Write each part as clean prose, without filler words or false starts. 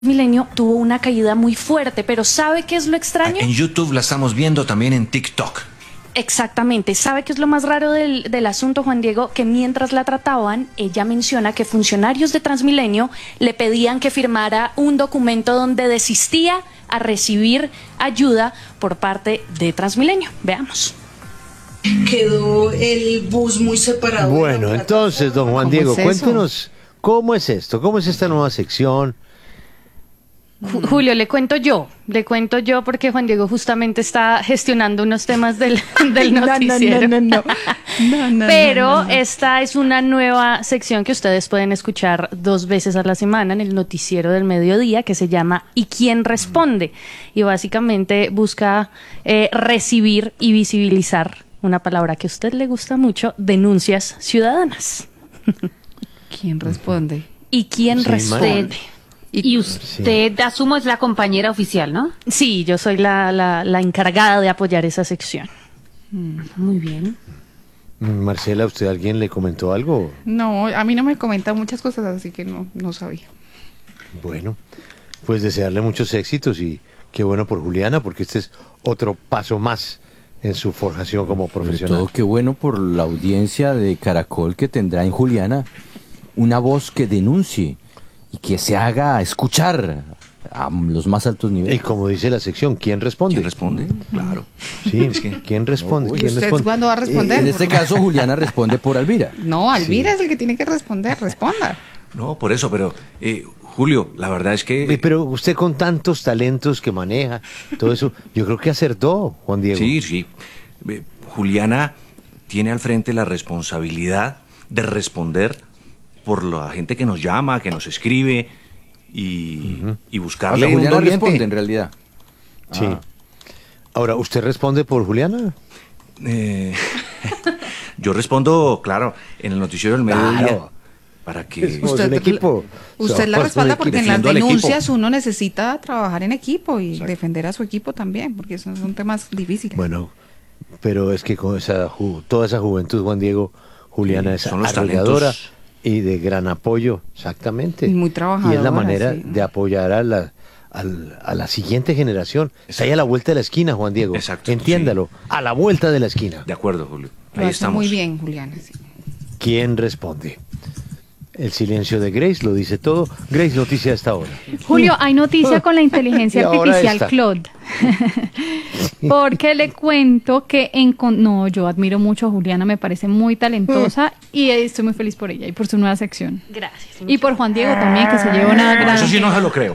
Milenio tuvo una caída muy fuerte, pero ¿sabe qué es lo extraño? En YouTube la estamos viendo, también en TikTok. Exactamente. ¿Sabe qué es lo más raro del asunto, Juan Diego? Que mientras la trataban, ella menciona que funcionarios de Transmilenio le pedían que firmara un documento donde desistía a recibir ayuda por parte de Transmilenio. Veamos. Quedó el bus muy separado. Bueno, entonces, don Juan Diego, cuéntenos, ¿cómo es esto? ¿Cómo es esta nueva sección? Julio, le cuento yo porque Juan Diego justamente está gestionando unos temas del noticiero. No. Pero esta es una nueva sección que ustedes pueden escuchar 2 veces a la semana en el noticiero del mediodía, que se llama ¿Y quién responde? Y básicamente busca recibir y visibilizar una palabra que a usted le gusta mucho, denuncias ciudadanas. ¿Quién responde? ¿Y quién responde? Y usted, asumo, es la compañera oficial, ¿no? Sí, yo soy la encargada de apoyar esa sección. Muy bien. Marcela, ¿usted alguien le comentó algo? No, a mí no me comentan muchas cosas, así que no sabía. Bueno, pues desearle muchos éxitos y qué bueno por Juliana, porque este es otro paso más en su forjación como profesional. Sobre todo qué bueno por la audiencia de Caracol que tendrá en Juliana una voz que denuncie y que se haga escuchar a los más altos niveles. Y como dice la sección, ¿quién responde? ¿Quién responde? Claro. Sí, es que ¿quién responde? ¿Quién ¿Usted responde? cuándo va a responder? En este caso, Juliana responde por Alvira. No, Alvira es el que tiene que responder, responda. No, por eso, pero Julio, la verdad es que... Pero usted con tantos talentos que maneja, todo eso, yo creo que acertó, Juan Diego. Sí. Juliana tiene al frente la responsabilidad de responder por la gente que nos llama, que nos escribe y buscarle un Juliana doliente. responde en realidad. Sí. Ahora, ¿usted responde por Juliana? Yo respondo, claro, en el noticiero del mediodía. Claro. Para que... Somos un equipo. Usted la Somos respalda un porque en las Defiendo al denuncias equipo. uno necesita trabajar en equipo y defender a su equipo también, porque esos son temas difíciles. Bueno, pero es que con toda esa juventud, Juan Diego, Juliana es son los arrolladora talentos. y de gran apoyo, exactamente. Y muy trabajadora. Y es la manera sí. de apoyar a la siguiente generación. Está ahí a la vuelta de la esquina, Juan Diego. Exacto, Entiéndalo, a la vuelta de la esquina. De acuerdo, Julio. Lo Ahí hace estamos. muy bien, Juliana. Sí. ¿Quién responde? El silencio de Grace lo dice todo. Grace, noticia a esta hora. Julio, hay noticia con la inteligencia Y ahora artificial esta. Claude. Porque le cuento que no, yo admiro mucho a Juliana, me parece muy talentosa y estoy muy feliz por ella y por su nueva sección. Gracias. Y por Juan Diego también, que se lleva una gran... Eso sí no se lo creo.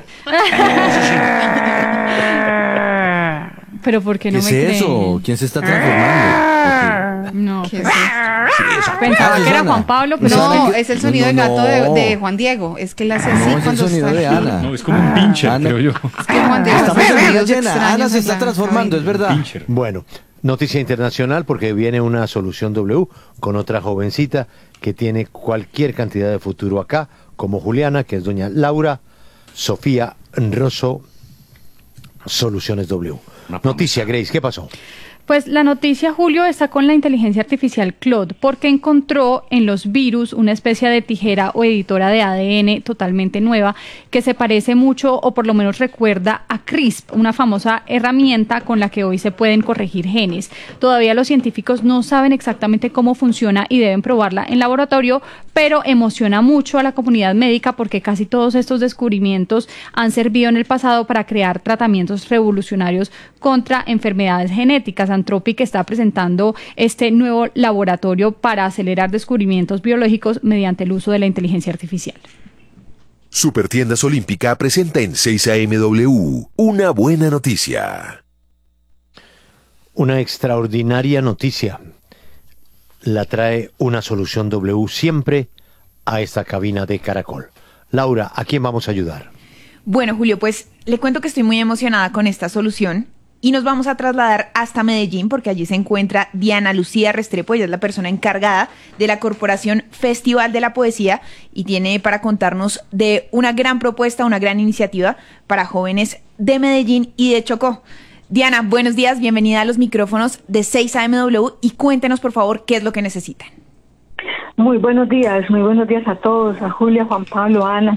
Pero ¿por qué no ¿Qué me es creen? eso? ¿Quién se está transformando? No, ¿Qué pues, es eso? pensaba que era Susana. Juan Pablo, pero No, que- es el sonido del gato de Juan Diego. Es que él hace así No, es el cuando sonido está de aquí. Ana. No, es como un pincher, Ana. creo yo. Es que Juan Diego Estamos hace en luna sonidos llena. Ana extraños se en está la transformando, es cabina. verdad. Pincher. Bueno, noticia internacional porque viene una solución W con otra jovencita que tiene cualquier cantidad de futuro acá, como Juliana, que es doña Laura Sofía Rosso, Soluciones W. Una promesa. Noticia, Grace, ¿qué pasó? Pues la noticia, Julio, está con la inteligencia artificial Claude, porque encontró en los virus una especie de tijera o editora de ADN totalmente nueva que se parece mucho o por lo menos recuerda a CRISP, una famosa herramienta con la que hoy se pueden corregir genes. Todavía los científicos no saben exactamente cómo funciona y deben probarla en laboratorio, pero emociona mucho a la comunidad médica porque casi todos estos descubrimientos han servido en el pasado para crear tratamientos revolucionarios contra enfermedades genéticas. Anthropic está presentando este nuevo laboratorio para acelerar descubrimientos biológicos mediante el uso de la inteligencia artificial. Supertiendas Olímpica presenta en 6 AMW una buena noticia. Una extraordinaria noticia. La trae una solución W siempre a esta cabina de Caracol. Laura, ¿a quién vamos a ayudar? Bueno, Julio, pues le cuento que estoy muy emocionada con esta solución y nos vamos a trasladar hasta Medellín porque allí se encuentra Diana Lucía Restrepo. Ella es la persona encargada de la Corporación Festival de la Poesía y tiene para contarnos de una gran propuesta, una gran iniciativa para jóvenes de Medellín y de Chocó. Diana, buenos días, bienvenida a los micrófonos de 6AMW y cuéntenos por favor qué es lo que necesitan. Muy buenos días a todos, a Julia, Juan Pablo, Ana.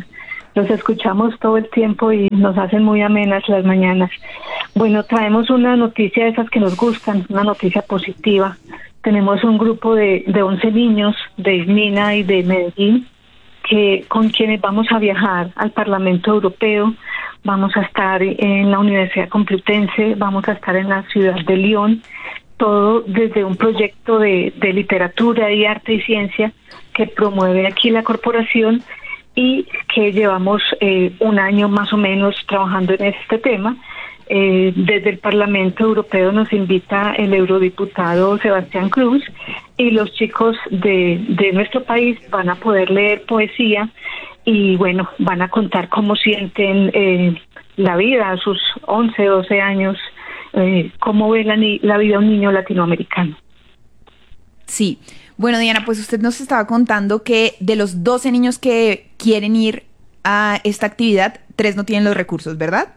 Los escuchamos todo el tiempo y nos hacen muy amenas las mañanas. Bueno, traemos una noticia de esas que nos gustan, una noticia positiva. Tenemos un grupo de 11 niños de Ismina y de Medellín con quienes vamos a viajar al Parlamento Europeo. Vamos a estar en la Universidad Complutense, vamos a estar en la ciudad de Lyon, todo desde un proyecto de literatura y arte y ciencia que promueve aquí la corporación y que llevamos un año más o menos trabajando en este tema. Desde el Parlamento Europeo nos invita el eurodiputado Sebastián Cruz y los chicos de nuestro país van a poder leer poesía y bueno, van a contar cómo sienten la vida a sus 11, 12 años, cómo ve la vida de un niño latinoamericano. Sí. Bueno, Diana, pues usted nos estaba contando que de los 12 niños que quieren ir a esta actividad, 3 no tienen los recursos, ¿verdad?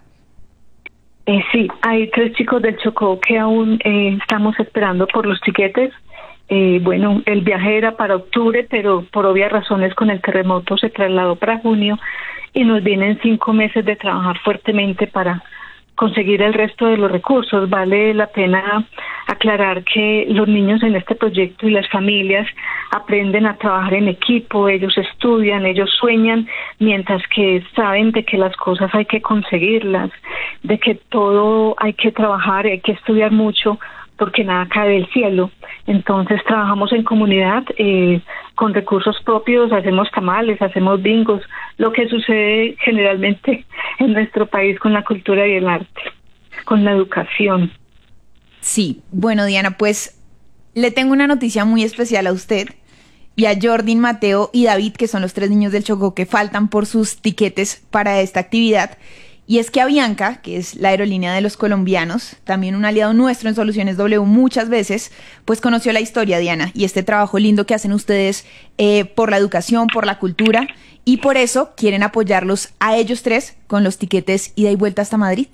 Sí, hay 3 chicos del Chocó que aún estamos esperando por los tiquetes. Bueno, el viaje era para octubre, pero por obvias razones con el terremoto se trasladó para junio y nos vienen 5 meses de trabajar fuertemente para conseguir el resto de los recursos. Vale la pena aclarar que los niños en este proyecto y las familias aprenden a trabajar en equipo, ellos estudian, ellos sueñan, mientras que saben de que las cosas hay que conseguirlas, de que todo hay que trabajar, hay que estudiar mucho, porque nada cae del cielo. Entonces trabajamos en comunidad, con recursos propios, hacemos tamales, hacemos bingos, lo que sucede generalmente en nuestro país con la cultura y el arte, con la educación. Sí, bueno, Diana, pues le tengo una noticia muy especial a usted y a Jordin, Mateo y David, que son los 3 niños del Chocó que faltan por sus tiquetes para esta actividad. Y es que Avianca, que es la aerolínea de los colombianos, también un aliado nuestro en Soluciones W muchas veces, pues conoció la historia, Diana, y este trabajo lindo que hacen ustedes por la educación, por la cultura, y por eso quieren apoyarlos a ellos 3 con los tiquetes ida y vuelta hasta Madrid.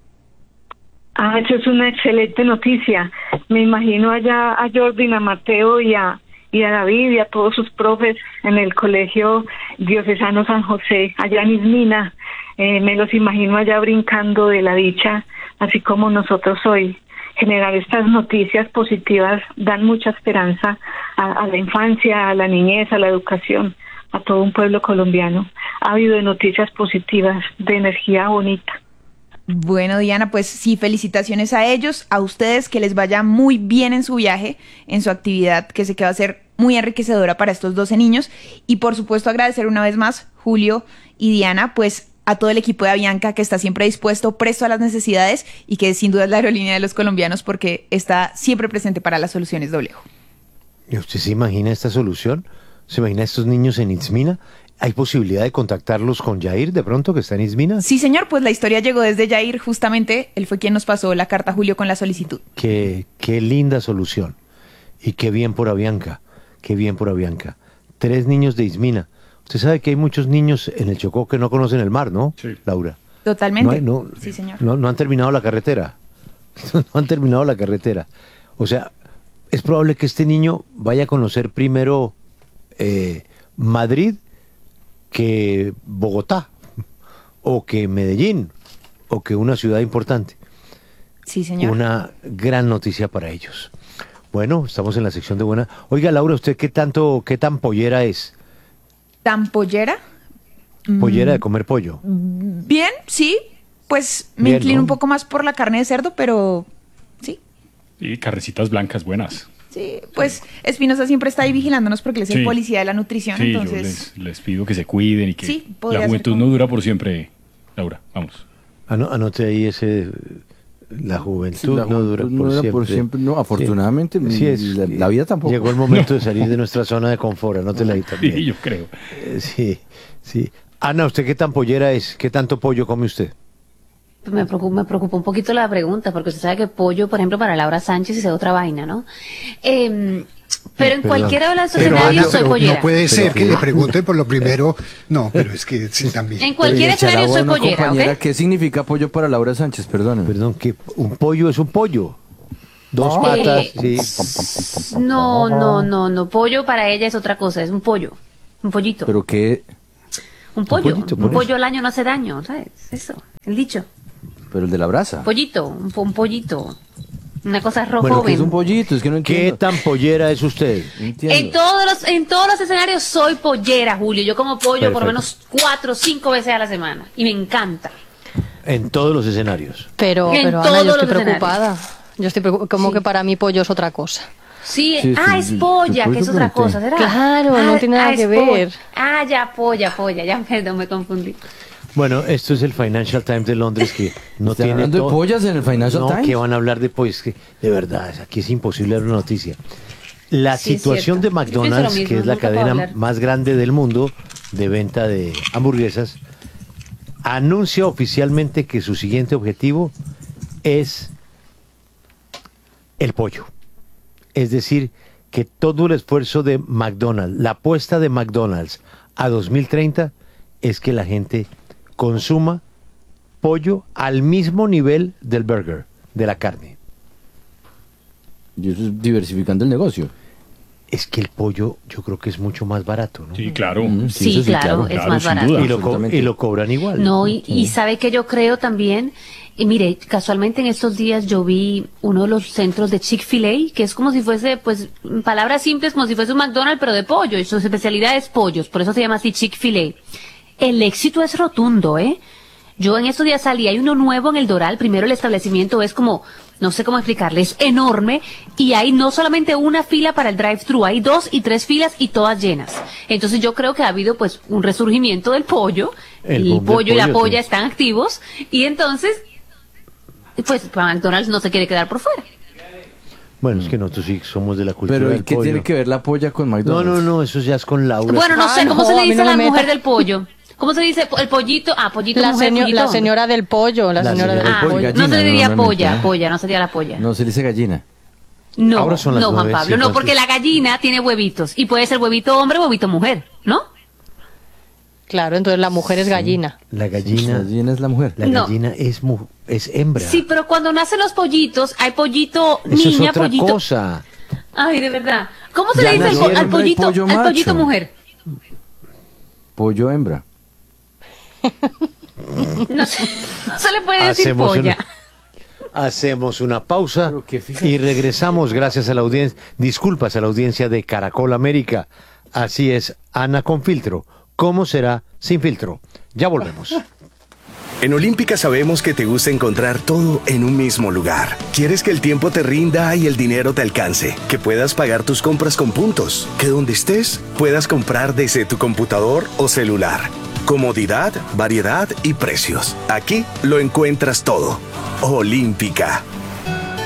Eso es una excelente noticia. Me imagino allá a Jordin, a Mateo y a David y a todos sus profes en el Colegio Diocesano San José, allá en Ismina. Me los imagino allá brincando de la dicha, así como nosotros hoy. Generar estas noticias positivas dan mucha esperanza a la infancia, a la niñez, a la educación, a todo un pueblo colombiano. Ha habido noticias positivas, de energía bonita. Bueno, Diana, pues sí, felicitaciones a ellos, a ustedes, que les vaya muy bien en su viaje, en su actividad, que sé que va a ser muy enriquecedora para estos 12 niños. Y por supuesto agradecer una vez más, Julio y Diana, pues a todo el equipo de Avianca que está siempre dispuesto, presto a las necesidades y que sin duda es la aerolínea de los colombianos porque está siempre presente para las Soluciones W. ¿Y usted se imagina esta solución? ¿Se imagina estos niños en Ismina? ¿Hay posibilidad de contactarlos con Jair de pronto, que está en Ismina? Sí, señor, pues la historia llegó desde Jair, justamente. Él fue quien nos pasó la carta a Julio con la solicitud. Qué linda solución. Y qué bien por Avianca, qué bien por Avianca. 3 niños de Ismina. Usted sabe que hay muchos niños en el Chocó que no conocen el mar, ¿no, sí, Laura? Totalmente. Sí, señor. No han terminado la carretera. No han terminado la carretera. O sea, es probable que este niño vaya a conocer primero Madrid que Bogotá, o que Medellín, o que una ciudad importante. Sí, señor. Una gran noticia para ellos. Bueno, estamos en la sección de buena. Oiga, Laura, ¿usted qué tan pollera es? ¿Tan pollera? ¿Pollera de comer pollo? Bien, sí. Pues me inclino, ¿no?, un poco más por la carne de cerdo, pero sí. Y carnecitas blancas buenas. Sí, pues Espinosa siempre está ahí vigilándonos porque él es el policía de la nutrición, sí, entonces... yo les pido que se cuiden y que sí, la juventud no dura por siempre, Laura, vamos. Anote ahí ese... La juventud no dura por siempre. No, afortunadamente sí, la vida tampoco. Llegó el momento de salir de nuestra zona de confort, anótela ahí también. Sí, yo creo. Sí. Ana, ¿usted qué tan pollera es? ¿Qué tanto pollo come usted? Me preocupa un poquito la pregunta, porque usted sabe que pollo, por ejemplo, para Laura Sánchez es otra vaina, ¿no? Pero en cualquiera de las escenarios soy pollera. No puede ser que le pregunten por lo primero. No, pero es que sí, también. En cualquier escenario soy pollera, ¿ok? ¿Qué significa pollo para Laura Sánchez? Perdón, que un pollo es un pollo. 2 patas, sí. No. Pollo para ella es otra cosa, es un pollo. Un pollito. ¿Pero qué? Un pollo. pollito, Un pollo al año no hace daño, ¿sabes? Eso, el dicho. Pero el de la brasa. Pollito, un pollito. Una cosa rojo Bueno, ¿qué es joven. un pollito? Es que no entiendo. ¿Qué tan pollera es usted? En todos los escenarios soy pollera, Julio. Yo como pollo por lo menos 4 o 5 veces a la semana. Y me encanta. En todos los escenarios. Pero En Ana, todos yo estoy los preocupada. Yo estoy como que para mí pollo es otra cosa. Sí, Sí, es polla, por que es eso otra pregunté. cosa, ¿será? Claro, no tiene nada es que ver. ya, polla, ya, perdón, me confundí. Bueno, esto es el Financial Times de Londres que no ¿Están tiene hablando de pollas en el Financial no, Times? que van a hablar de pollos, que de verdad, aquí es imposible dar una noticia. La Sí, es situación cierto. de Yo pienso McDonald's, lo mismo, que es la nunca puedo cadena hablar. más grande del mundo de venta de hamburguesas, anuncia oficialmente que su siguiente objetivo es el pollo. Es decir, que todo el esfuerzo de McDonald's, la apuesta de McDonald's a 2030 es que la gente consuma pollo al mismo nivel del burger, de la carne. Y eso es diversificando el negocio. Es que el pollo yo creo que es mucho más barato, ¿no? Sí, claro. Sí, eso sí, claro, es más sin barato. duda. Y lo cobran igual. No, y sabe que yo creo también, y mire, casualmente en estos días yo vi uno de los centros de Chick-fil-A, que es como si fuese, pues, en palabras simples, como si fuese un McDonald's, pero de pollo, y su especialidad es pollos, por eso se llama así Chick-fil-A. El éxito es rotundo, ¿eh? Yo en estos días salí, hay uno nuevo en el Doral, primero el establecimiento es como, no sé cómo explicarle, es enorme, y hay no solamente una fila para el drive-thru, hay 2 y 3 filas y todas llenas. Entonces yo creo que ha habido pues un resurgimiento del pollo, El el boom del pollo y la pollo, polla sí. están activos, y entonces, pues McDonald's no se quiere quedar por fuera. Bueno, es que nosotros sí somos de la cultura Pero ¿y del qué pollo. tiene que ver la polla con McDonald's? No, eso ya es con Laura. Bueno, no sé, ¿cómo se le a mí dice no a la me mujer meta. del pollo? ¿Cómo se dice el pollito? Ah, pollito mujer, pollito La hombre. señora del pollo, la señora del Ah, pollo. no se le diría normalmente, polla, ¿no? polla, no sería la polla. No, se le dice gallina. No, Ahora son las no, Juan 9, Pablo, sí, no, porque entonces. la gallina tiene huevitos y puede ser huevito hombre o huevito mujer, ¿no? Claro, entonces la mujer es gallina. La gallina. La gallina es la mujer. La No. gallina es hembra. Sí, pero cuando nacen los pollitos, hay pollito Eso es niña, otra pollito. cosa. Ay, de verdad. ¿Cómo se Ya le dice nació al hembra y pollito, pollo al pollito macho. mujer? Pollo hembra. No se le puede decir Hacemos polla. Hacemos una pausa y regresamos gracias a la audiencia, disculpas a la audiencia de Caracol América. Así es, Ana con filtro. ¿Cómo será sin filtro? Ya volvemos. En Olímpica sabemos que te gusta encontrar todo en un mismo lugar. Quieres que el tiempo te rinda y el dinero te alcance, que puedas pagar tus compras con puntos, que donde estés puedas comprar desde tu computador o celular. Comodidad, variedad y precios. Aquí lo encuentras todo. Olímpica.